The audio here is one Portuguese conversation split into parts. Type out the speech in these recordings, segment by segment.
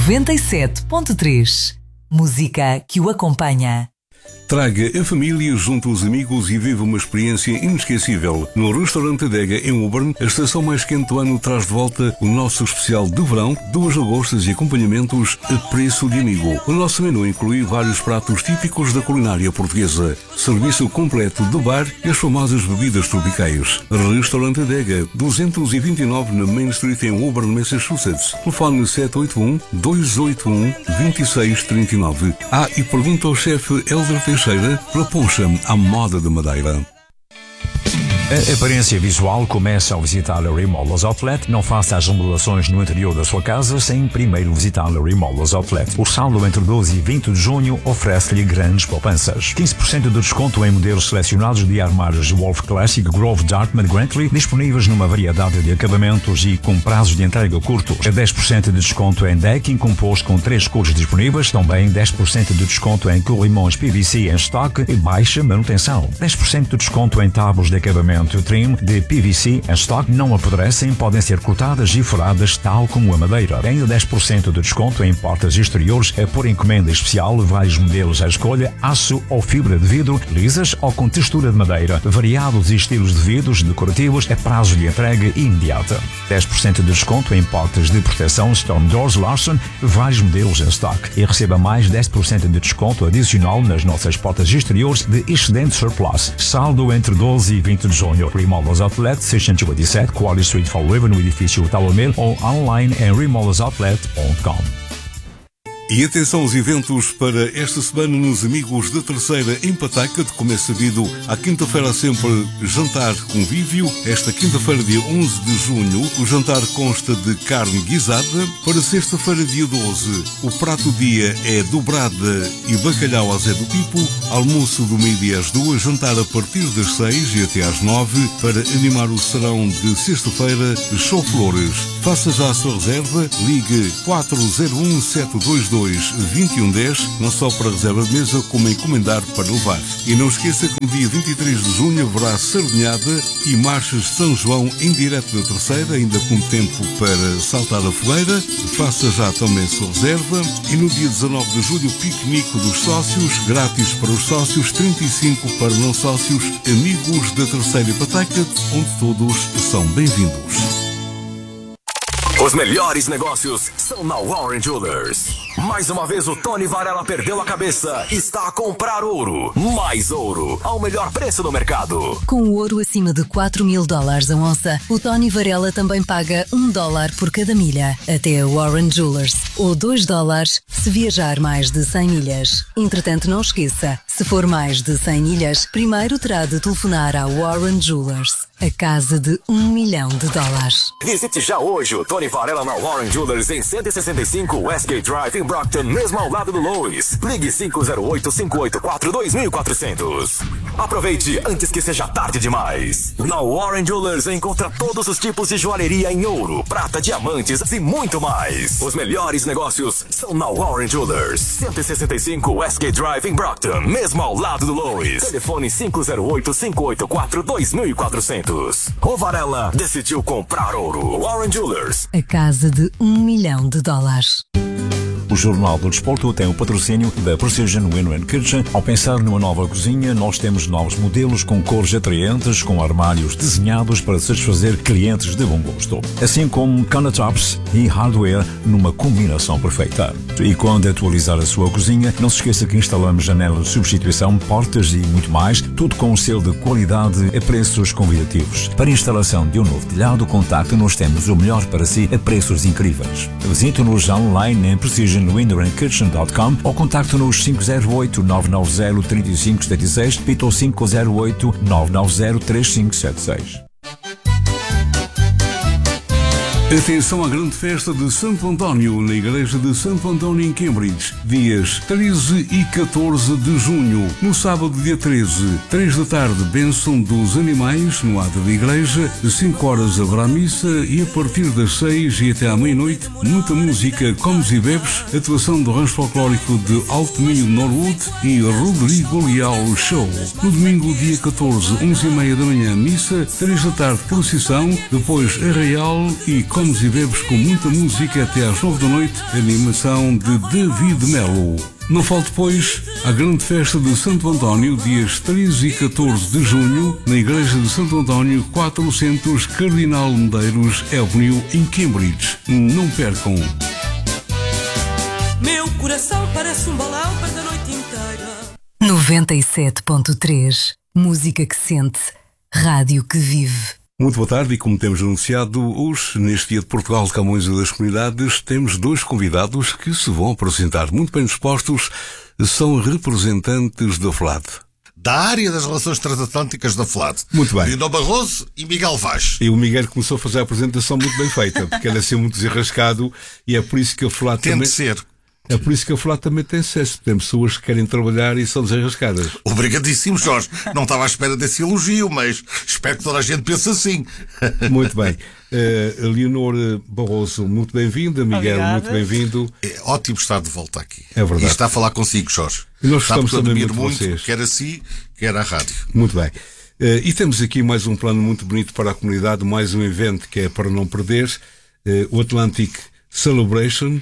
97.3. Música que o acompanha. Traga a família junto aos amigos e viva uma experiência inesquecível. No Restaurante Adega, em Auburn, a estação mais quente do ano traz de volta o nosso especial de verão, 2 lagostas e acompanhamentos a preço de amigo. O nosso menu inclui vários pratos típicos da culinária portuguesa, serviço completo de bar e as famosas bebidas tropicais. Restaurante Adega, 229 na Main Street em Auburn, Massachusetts. Telefone 781-281-2639. E pergunta ao chefe Helder Teixeira pela poncha à moda de Madeira. A aparência visual começa ao visitar a Remodelas Outlet. Não faça as remodelações no interior da sua casa sem primeiro visitar a Remodelas Outlet. O saldo entre 12 e 20 de junho oferece-lhe grandes poupanças. 15% de desconto em modelos selecionados de armários Wolf Classic, Grove, Dartmouth, Grantley, disponíveis numa variedade de acabamentos e com prazos de entrega curtos. 10% de desconto em decking composto com 3 cores disponíveis. Também 10% de desconto em corrimões PVC em estoque e baixa manutenção. 10% de desconto em tábuas de acabamento trim de PVC em estoque, não apodrecem, podem ser cortadas e furadas tal como a madeira. Ainda 10% de desconto em portas exteriores por encomenda especial, vários modelos à escolha, aço ou fibra de vidro, lisas ou com textura de madeira, variados estilos de vidros decorativos, a prazo de entrega imediata. 10% de desconto em portas de proteção Storm Doors Larson, vários modelos em estoque, e receba mais 10% de desconto adicional nas nossas portas exteriores de excedente surplus. Saldo entre 12 e 20 de junho. Remodelas Outlet, 687 Quarry Street, Fall River, no edifício Tower Mill, ou online em remodelsoutlet.com. E atenção aos eventos para esta semana nos Amigos da Terceira em Patacate. Como é sabido, à quinta-feira há sempre jantar convívio. Esta quinta-feira, dia 11 de junho, o jantar consta de carne guisada. Para sexta-feira, dia 12, o prato do dia é dobrada e bacalhau à Zé do Pipo. Almoço do meio-dia às 2, jantar a partir das 6 e até às 9. Para animar o serão de sexta-feira, show flores. Faça já a sua reserva, ligue 401-722-2110, não só para reserva de mesa, como encomendar para levar. E não esqueça que no dia 23 de junho haverá sardinhada e marchas de São João em direto da Terceira, ainda com tempo para saltar a fogueira. Faça já também a sua reserva. E no dia 19 de julho, o piquenique dos sócios, grátis para os sócios, 35 para não sócios, Amigos da Terceira e Patacate, onde todos são bem-vindos. Os melhores negócios são na Warren Jewelers. Mais uma vez o Tony Varela perdeu a cabeça e está a comprar ouro. Mais ouro, ao melhor preço do mercado. Com o ouro acima de $4.000 a onça, o Tony Varela também paga $1 por cada milha. Até a Warren Jewelers. Ou $2 se viajar mais de 100 milhas. Entretanto, não esqueça, se for mais de 100 milhas, primeiro terá de telefonar à Warren Jewelers. A casa de $1 milhão. Visite já hoje o Tony Varela na Warren Jewelers em 165 Westgate Drive em Brockton, mesmo ao lado do Lois. Ligue 508-584-2400. Aproveite antes que seja tarde demais. Na Warren Jewelers encontra todos os tipos de joalheria em ouro, prata, diamantes e muito mais. Os melhores negócios são na Warren Jewelers. 165 Westgate Drive em Brockton, mesmo ao lado do Lois. Telefone 508-584-2400. O Varela decidiu comprar ouro. Warren Jewelers. A casa de $1 milhão. O Jornal do Desporto tem o patrocínio da Precision Win-Win Kitchen. Ao pensar numa nova cozinha, nós temos novos modelos com cores atraentes, com armários desenhados para satisfazer clientes de bom gosto, assim como countertops e hardware numa combinação perfeita. E quando atualizar a sua cozinha, não se esqueça que instalamos janelas de substituição, portas e muito mais, tudo com um selo de qualidade a preços convidativos. Para a instalação de um novo telhado, contacte-nos, temos o melhor para si a preços incríveis. Visite-nos online em precisionwindow&kitchen.com ou contacte-nos 508-990-3576, repita 508-990-3576. Atenção à grande festa de Santo António, na Igreja de Santo António em Cambridge, dias 13 e 14 de junho. No sábado, dia 13, 3 da tarde, bênção dos animais no ato da igreja, 5 horas haverá missa e a partir das 6 e até à meia-noite, muita música, comes e bebes, atuação do rancho folclórico de Alto Minho de Norwood e Rodrigo Leal Show. No domingo, dia 14, 11h30 da manhã, missa, 3 da tarde, procissão, depois arraial e comes e bebes com muita música até às 9 da noite, animação de David Melo. Não falte, pois, a grande festa de Santo António, dias 13 e 14 de junho, na Igreja de Santo António, 400 Cardinal Medeiros Avenue, em Cambridge. Não percam! Meu coração parece um balão para a noite inteira. 97.3 Música que sente, rádio que vive. Muito boa tarde, e como temos anunciado, hoje, neste Dia de Portugal de Camões e das Comunidades, temos dois convidados que se vão apresentar muito bem dispostos. São representantes da FLAD. Da área das relações transatlânticas da FLAD. Muito bem. Lino Barroso e Miguel Vaz. E o Miguel começou a fazer a apresentação muito bem feita, porque ele é assim muito desenrascado, e é por isso que a FLAD Tem também... de ser. É por isso que a FLAD também tem sucesso. Tem pessoas que querem trabalhar e são desenrascadas. Obrigadíssimo, Jorge. Não estava à espera desse elogio, mas espero que toda a gente pense assim. Muito bem. Leonor Barroso, muito bem-vinda. Miguel, Obrigada. muito bem-vindo. É ótimo estar de volta aqui. É verdade. E estar a falar consigo, Jorge. E nós Sabe gostamos que eu também admiro muito de muito, vocês. quer a si, quer à rádio. Muito bem. E temos aqui mais um plano muito bonito para a comunidade, mais um evento que é para não perder, o Atlantic Celebration,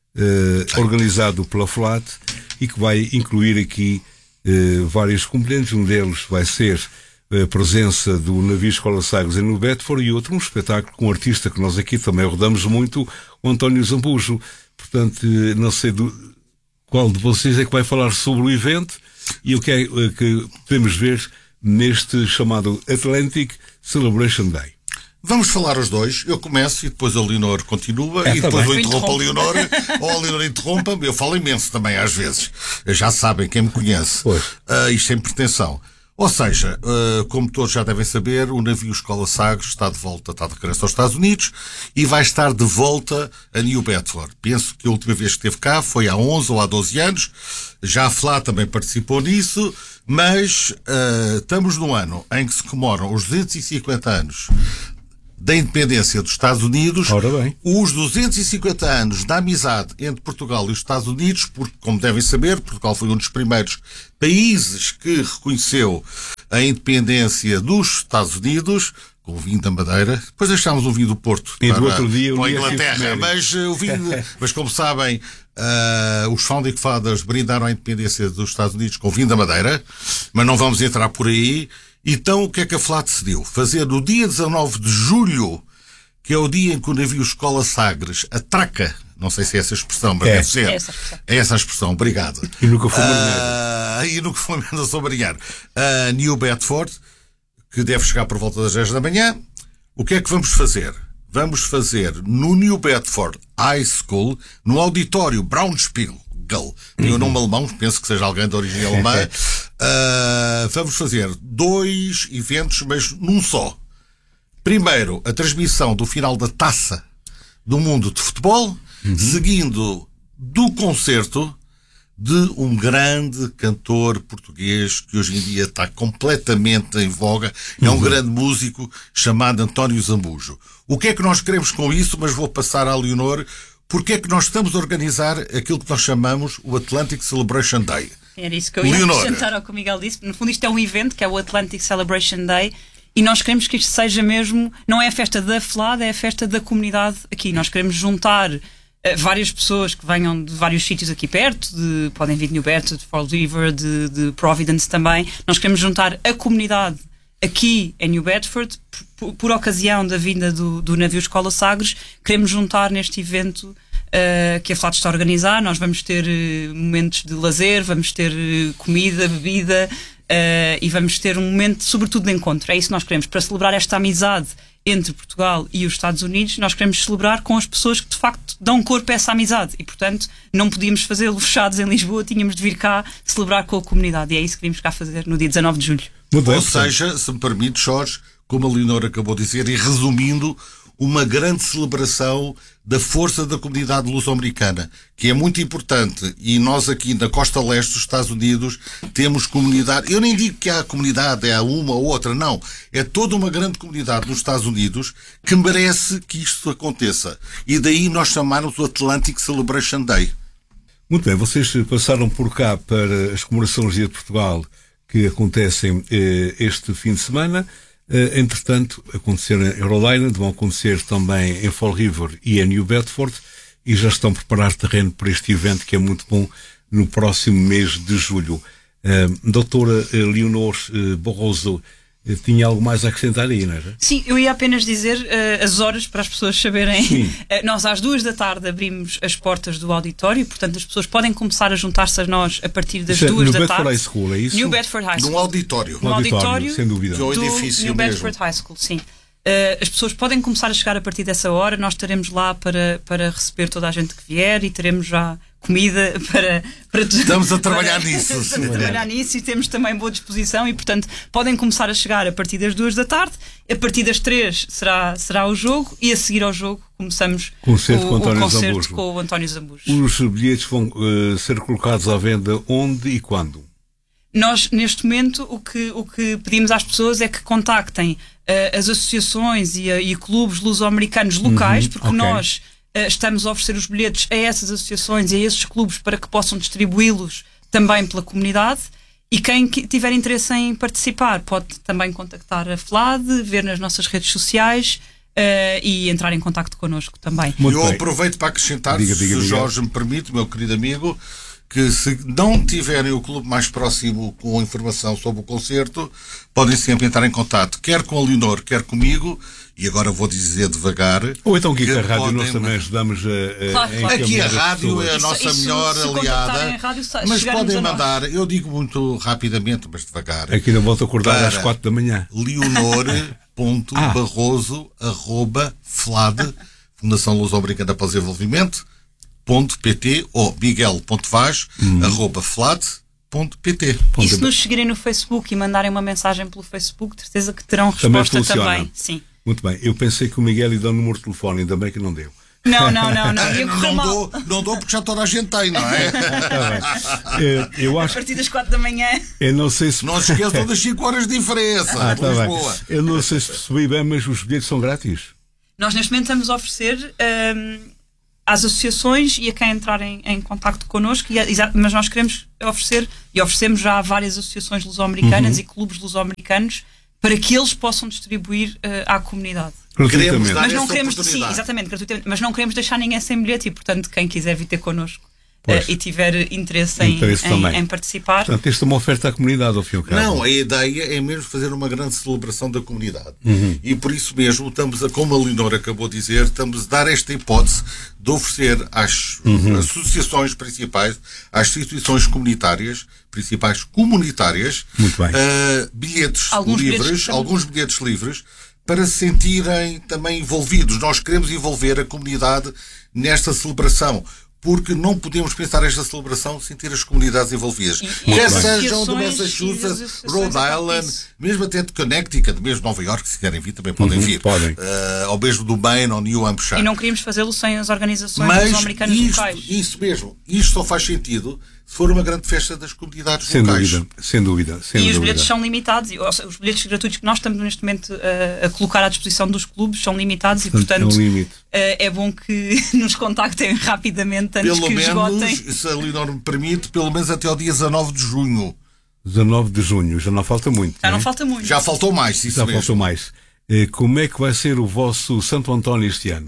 organizado pela FLAD, e que vai incluir aqui vários componentes. Um deles vai ser a presença do navio Escola Sagres em New Bedford, e outro um espetáculo com um artista que nós aqui também rodamos muito, o António Zambujo. Portanto, não sei qual de vocês é que vai falar sobre o evento e o que é que podemos ver neste chamado Atlantic Celebration Day. Vamos falar os dois. Eu começo e depois a Leonor continua e depois eu interrompo a Leonor ou a Leonor interrompa-me. Eu falo imenso também às vezes. Já sabem, quem me conhece. Isto sem pretensão. Ou seja, como todos já devem saber, o navio Escola Sagres está de volta, está de regresso aos Estados Unidos e vai estar de volta a New Bedford. Penso que a última vez que esteve cá foi há 11 ou há 12 anos. Já a FLA também participou nisso, mas estamos num ano em que se comemoram os 250 anos da independência dos Estados Unidos, os 250 anos da amizade entre Portugal e os Estados Unidos, porque, como devem saber, Portugal foi um dos primeiros países que reconheceu a independência dos Estados Unidos, com o vinho da Madeira. Depois deixámos o vinho do Porto e para, do outro dia, para a Inglaterra, mas como sabem, os Founding Fathers brindaram a independência dos Estados Unidos com o vinho da Madeira, mas não vamos entrar por aí. Então, o que é que a FLA decidiu? Fazer no dia 19 de julho, que é o dia em que o navio Escola Sagres atraca, não sei se é essa a expressão, mas deve ser. É essa a expressão, obrigado. E nunca foi marinheiro. E nunca foi menos a marinheiro. New Bedford, que deve chegar por volta das 10 da manhã. O que é que vamos fazer? Vamos fazer no New Bedford High School, no auditório Braunspiegel. Tem o nome alemão, penso que seja alguém de origem alemã. Vamos fazer dois eventos, mas num só. Primeiro, a transmissão do final da Taça do Mundo de Futebol, seguindo do concerto de um grande cantor português que hoje em dia está completamente em voga. É um grande músico chamado António Zambujo. O que é que nós queremos com isso? Mas vou passar à Leonor. Porque é que nós estamos a organizar aquilo que nós chamamos o Atlantic Celebration Day? Era isso que eu ia acrescentar ao que o Miguel disse. No fundo, isto é um evento que é o Atlantic Celebration Day e nós queremos que isto seja mesmo, não é a festa da FLAD, é a festa da comunidade aqui. Nós queremos juntar várias pessoas que venham de vários sítios aqui perto, podem vir de New Bedford, de Fall River, de Providence também. Nós queremos juntar a comunidade aqui em New Bedford, por ocasião da vinda do navio Escola Sagres. Queremos juntar neste evento que a FLAD está a organizar. Nós vamos ter momentos de lazer, vamos ter comida, bebida e vamos ter um momento, sobretudo, de encontro. É isso que nós queremos, para celebrar esta amizade entre Portugal e os Estados Unidos. Nós queremos celebrar com as pessoas que de facto dão corpo a essa amizade e, portanto, não podíamos fazê-lo fechados em Lisboa, tínhamos de vir cá celebrar com a comunidade, e é isso que vimos cá fazer no dia 19 de julho. Ou seja, se me permite, Jorge, como a Leonor acabou de dizer, e resumindo, uma grande celebração da força da comunidade luso-americana, que é muito importante. E nós aqui na costa leste dos Estados Unidos temos comunidade. Eu nem digo que há comunidade, é uma ou outra, não. É toda uma grande comunidade nos Estados Unidos que merece que isto aconteça. E daí nós chamarmos o Atlantic Celebration Day. Muito bem, vocês passaram por cá para as comemorações do Dia de Portugal que acontecem este fim de semana. Entretanto, acontecer em Rhode Island, vão acontecer também em Fall River e em New Bedford, e já estão a preparar terreno para este evento que é muito bom no próximo mês de julho. Doutora Leonor Barroso, tinha algo mais a acrescentar aí, não é? Sim, eu ia apenas dizer as horas para as pessoas saberem. Nós às 2 da tarde abrimos as portas do auditório, portanto as pessoas podem começar a juntar-se a nós a partir das 2 da tarde. No Bedford High School, é isso? New Bedford High School. Num auditório. No auditório, sem dúvida. Que é o edifício New mesmo. Bedford High School, sim. As pessoas podem começar a chegar a partir dessa hora. Nós estaremos lá para receber toda a gente que vier e teremos já comida para estamos a trabalhar nisso. Estamos a trabalhar nisso e temos também boa disposição e, portanto, podem começar a chegar a partir das 2 da tarde. A partir das 3 será o jogo e a seguir ao jogo começamos o concerto com o António Zambujo. Os bilhetes vão ser colocados à venda onde e quando? Nós, neste momento, o que pedimos às pessoas é que contactem as associações e clubes luso-americanos locais, porque nós estamos a oferecer os bilhetes a essas associações e a esses clubes para que possam distribuí-los também pela comunidade. E quem tiver interesse em participar pode também contactar a FLAD, ver nas nossas redes sociais e entrar em contacto connosco também. Eu aproveito para acrescentar, se o Jorge me permite, meu querido amigo, que se não tiverem o clube mais próximo com informação sobre o concerto, podem sempre entrar em contato, quer com a Leonor, quer comigo, e agora vou dizer devagar. Ou então aqui que a rádio nós também ajudamos a aqui a rádio é a nossa melhor aliada, rádio, mas podem mandar, eu digo muito rapidamente, mas devagar. Aqui não volto a acordar às 4 da manhã. Leonor.barroso@FLAD, Fundação Luso-Americana para o Desenvolvimento, .pt ou miguel.vaz@FLAD.pt. E se nos seguirem no Facebook e mandarem uma mensagem pelo Facebook, de certeza que terão resposta também. Sim. Muito bem. Eu pensei que o Miguel ia dar um número de telefone, ainda bem que não deu. Não. Não dou porque já toda a gente tem, não é? Eu acho a partir das 4 da manhã. Eu não sei se... Não se esqueçam das 5 horas de diferença. Tá Lisboa. Bem. Eu não sei se percebi bem, mas os bilhetes são grátis. Nós neste momento estamos a oferecer às associações e a quem entrar em contacto connosco, mas nós queremos oferecer, e oferecemos já a várias associações luso-americanas e clubes luso-americanos para que eles possam distribuir à comunidade. Gratuitamente. Mas não queremos, sim, exatamente, gratuitamente, mas não queremos deixar ninguém sem bilhete e, portanto, quem quiser vir ter connosco e tiver interesse em participar. Portanto, isto é uma oferta à comunidade, ao fim e ao cabo. Não, a ideia é mesmo fazer uma grande celebração da comunidade. E por isso mesmo, como a Leonor acabou de dizer, estamos a dar esta hipótese de oferecer às associações principais, às instituições comunitárias, principais comunitárias, bilhetes livres, alguns bilhetes livres, para se sentirem também envolvidos. Nós queremos envolver a comunidade nesta celebração, porque não podemos pensar esta celebração sem ter as comunidades envolvidas. Quer sejam de Massachusetts, Rhode Island, mesmo até de Connecticut, mesmo de Nova York, se querem vir, também podem vir. Ou mesmo do Maine ou New Hampshire. E não queríamos fazê-lo sem as organizações luso-americanas locais. Isso mesmo. Isto só faz sentido se for uma grande festa das comunidades locais. Sem dúvida. E os bilhetes são limitados. Os bilhetes gratuitos que nós estamos neste momento a colocar à disposição dos clubes são limitados e, portanto, é bom que nos contactem rapidamente antes que esgotem. Se a Leonor me permite, pelo menos até ao dia 19 de junho. 19 de junho, já não falta muito. Já não falta muito. Já faltou mais, isso já mesmo. Faltou mais. Como é que vai ser o vosso Santo António este ano?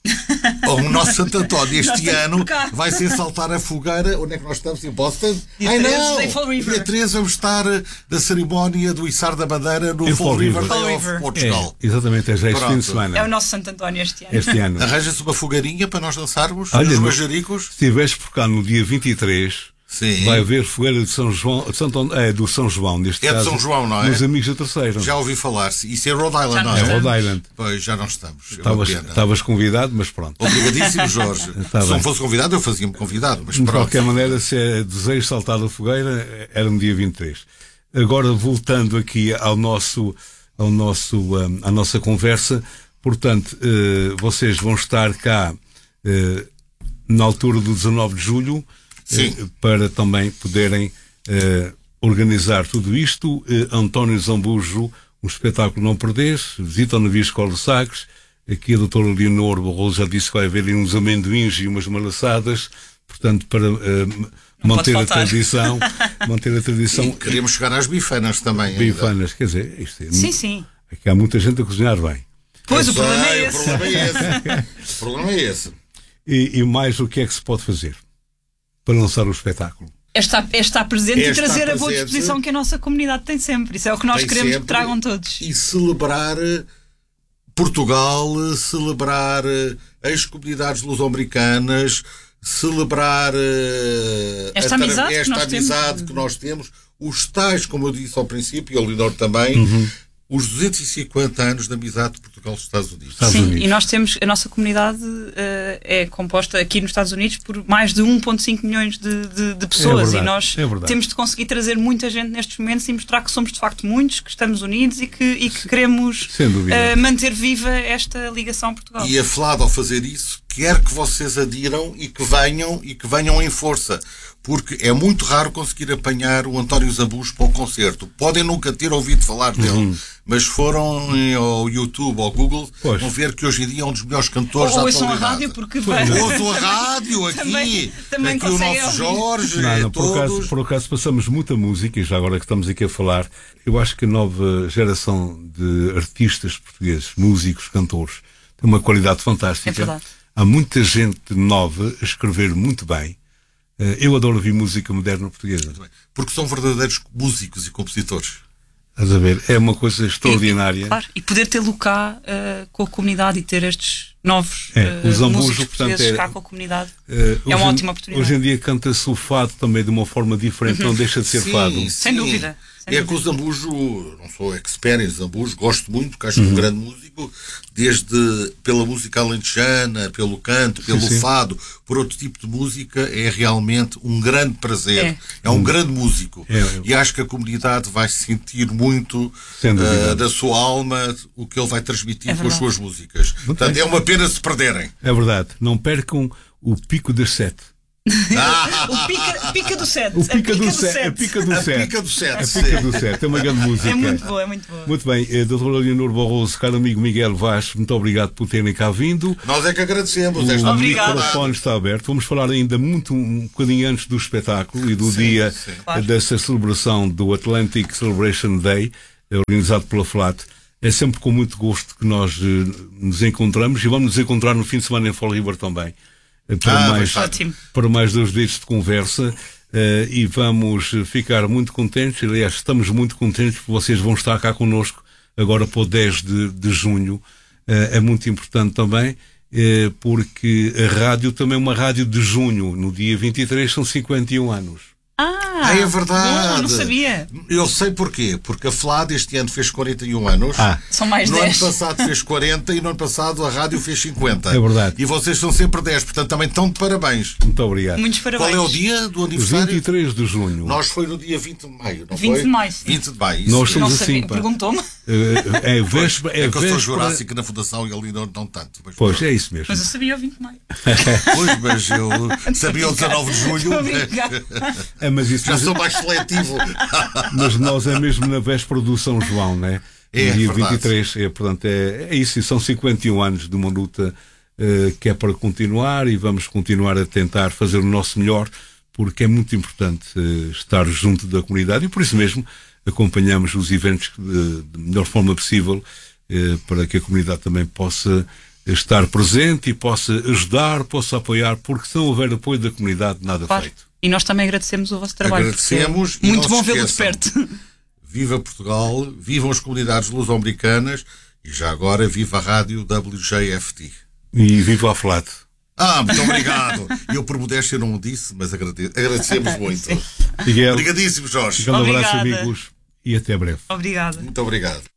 O nosso Santo António este ano vai ser saltar a fogueira. Onde é que nós estamos? Em Boston? Dia 13 vamos estar na cerimónia do içar da bandeira no Fall River Day of Portugal. Exatamente, já este fim de semana. É o nosso Santo António este ano. Arranja-se uma fogueirinha para nós dançarmos nos Majaricos. Se estiveres por cá no dia 23... Sim. Vai haver fogueira de São João, do São João, neste caso. É de São João, não é? Dos amigos da Terceira. Já ouvi falar-se. Isso é Rhode Island, não é? É Rhode Island. Pois, já não estamos. Estavas convidado, mas pronto. Obrigadíssimo, Jorge. Se não fosse convidado, eu fazia-me convidado, mas pronto. De qualquer maneira, se é desejo saltar a fogueira, era no dia 23. Agora, voltando aqui à nossa conversa, portanto, vocês vão estar cá na altura do 19 de julho, para também poderem organizar tudo isto. António Zambujo, um espetáculo não perder, visita ao navio Escola de Sagres. Aqui a doutora Leonor Barroso já disse que vai haver uns amendoins e umas malaçadas, portanto, para manter a tradição. E queremos chegar às bifanas também. Bifanas, quer dizer, isto é... Sim. É que há muita gente a cozinhar bem. Pois, o problema é esse. O problema é esse. E mais, o que é que se pode fazer para lançar o espetáculo? É estar presente e trazer a boa disposição que a nossa comunidade tem sempre. Isso é o que nós queremos que tragam todos. E celebrar Portugal, celebrar as comunidades luso-americanas, celebrar esta amizade que nós temos, os tais, como eu disse ao princípio, e o Leonor também, os 250 anos de amizade de Portugal e dos Estados Unidos. Sim, e nós temos, a nossa comunidade é composta aqui nos Estados Unidos por mais de 1,5 milhões de pessoas, e nós temos de conseguir trazer muita gente nestes momentos e mostrar que somos de facto muitos, que estamos unidos e que queremos manter viva esta ligação a Portugal. E a FLAD, ao fazer isso, quer que vocês adiram e que venham em força, porque é muito raro conseguir apanhar o António Zambujo para o concerto. Podem nunca ter ouvido falar dele, mas foram ao YouTube ou ao Google, vão ver que hoje em dia é um dos melhores cantores da atualidade. Ouçam a rádio, porque ouçam a rádio aqui, também aqui o nosso Jorge, por acaso passamos muita música, e já agora que estamos aqui a falar, eu acho que a nova geração de artistas portugueses, músicos, cantores, tem uma qualidade fantástica. É verdade. Há muita gente nova a escrever muito bem. Eu adoro ouvir música moderna portuguesa. Porque são verdadeiros músicos e compositores. Estás a ver? É uma coisa extraordinária. Claro, e poder tê-lo cá com a comunidade e ter estes novos músicos portugueses cá com a comunidade é uma ótima oportunidade. Hoje em dia canta-se o fado também de uma forma diferente, não deixa de ser fado. Sem dúvida. É que o Zambujo, não sou expert em Zambujo, gosto muito, porque acho um grande músico, desde pela música alentejana, pelo canto, pelo fado, por outro tipo de música, é realmente um grande prazer. É um grande músico. E acho que a comunidade vai sentir muito da sua alma o que ele vai transmitir com as suas músicas. Portanto, é uma pena se perderem. É verdade. Não percam o Pico das Sete. O Pica do Sete. A Pica do Sete. A Pica do Sete. É uma grande música. É muito boa, é muito boa. Muito bem, Dr. Leonor Barroso, caro amigo Miguel Vaz, muito obrigado por terem cá vindo. Nós é que agradecemos. O microfone está aberto. Vamos falar ainda um bocadinho antes do espetáculo e do dia dessa celebração do Atlantic Celebration Day, organizado pela FLAT. É sempre com muito gosto que nós nos encontramos, e vamos nos encontrar no fim de semana em Fall River também. Para mais 2 dias de conversa, e vamos ficar muito contentes. Aliás, estamos muito contentes porque vocês vão estar cá connosco agora para o 10 de junho. É muito importante também, porque a rádio também é uma rádio de junho. No dia 23 são 51 anos. É verdade. Não sabia. Eu sei porquê. Porque a FLAD este ano fez 41 anos. São mais 10. No ano passado fez 40 e no ano passado a rádio fez 50. É verdade. E vocês são sempre 10, portanto também estão de parabéns. Muito obrigado. Muitos parabéns. Qual é o dia do aniversário? 23 de junho. Nós foi no dia 20 de maio, não 20 foi? de maio. 20 de maio. Nós somos assim, pá. Perguntou-me. É véspera. É que eu sou jurássico na Fundação e ali não tanto. Mas pois, é isso mesmo. Mas eu sabia o 20 de maio. Pois, mas eu sabia o 19 de julho. Mas isso já sou mais seletivo. Mas nós é mesmo na véspera do São João, não é? É, dia verdade. 23, portanto, é isso. São 51 anos de uma luta que é para continuar, e vamos continuar a tentar fazer o nosso melhor, porque é muito importante estar junto da comunidade, e por isso mesmo acompanhamos os eventos de melhor forma possível, para que a comunidade também possa estar presente e possa ajudar, possa apoiar, porque se não houver apoio da comunidade, nada feito. E nós também agradecemos o vosso trabalho. Agradecemos. É muito bom vê-lo de perto. Viva Portugal, vivam as comunidades luso-americanas, e já agora viva a rádio WJFT. E viva a FLAT. Muito obrigado. Eu por modéstia não o disse, mas agradecemos muito. Miguel, obrigadíssimo, Jorge. Um abraço, amigos, e até breve. Obrigada. Muito obrigado.